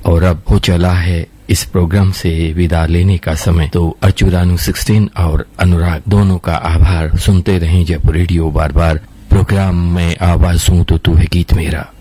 और अब हो चला है इस प्रोग्राम से विदा लेने का समय। तो अर्चुरानू 16 और अनुराग दोनों का आभार। सुनते रहें जयपुर रेडियो। बार बार प्रोग्राम में आवाज सुन तो तू है गीत मेरा।